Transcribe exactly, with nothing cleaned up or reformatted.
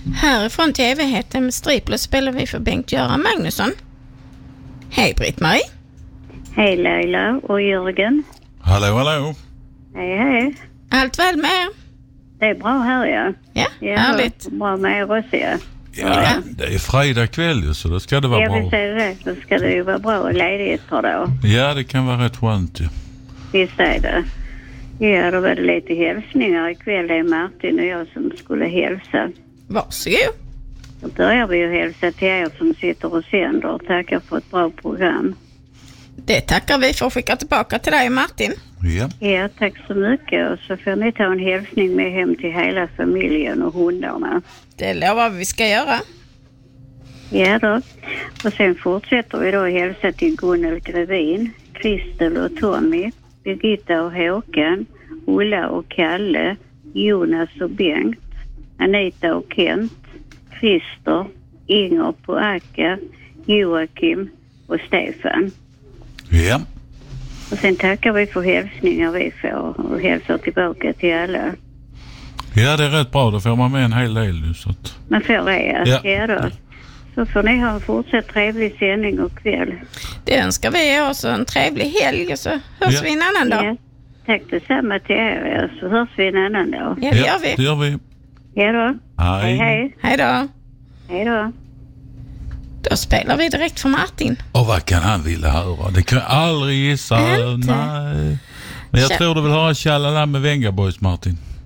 Härifrån till evigheten med Striplers spelar vi för Bengt-Göran Magnusson. Hej Britt-Marie. Hej Leila och Jörgen. Hallå, hallå. Hej, hej. Allt väl med er? Det är bra här, ja. Ja, ja härligt. Bra med er också, ja. Ja, ja, det är fredag kväll ju, så då ska det vara jag bra. Jag vill säga det, då ska det ju vara bra och ledigt ett par dagar. Ja, det kan vara rätt skönt ju. Visst är det. Ja, då var det lite hälsningar ikväll. Det är Martin och jag som skulle hälsa. Varsågod. Då börjar vi ju hälsa till er som sitter och sänder och tackar för ett bra program. Det tackar vi för att skicka tillbaka till dig, Martin. Ja. Ja, tack så mycket. Och så får ni ta en hälsning med hem till hela familjen och hundarna. Det lovar vi ska göra. Ja då. Och sen fortsätter vi då att hälsa till Gunnel Grevin, Kristel och Tommy, Birgitta och Håkan, Ulla och Kalle, Jonas och Bengt, Anita och Kent, Christer, Inger på Akka, Joakim och Stefan. Ja. Och sen tackar vi för hälsningar vi får och hälsar tillbaka till alla. Ja, det är rätt bra. Då får man med en hel del nu. Så att... Man får det, ja. Ja då. Så får ni ha en fortsatt trevlig sändning och kväll. Det önskar vi oss en trevlig helg och så hörs ja. vi en annan dag. Ja. Tack detsamma till er, så hörs vi en annan dag. Ja, det gör vi. Ja, det gör vi. Ja då. Hej. Hej, hej. Hej då. Hej då. Då spelar vi direkt för Martin. Och vad kan han vilja höra? Det kan jag aldrig gissa. Inte. Nej. Men jag Tja. tror du vill höra Tjalala med Venga Boys, Martin.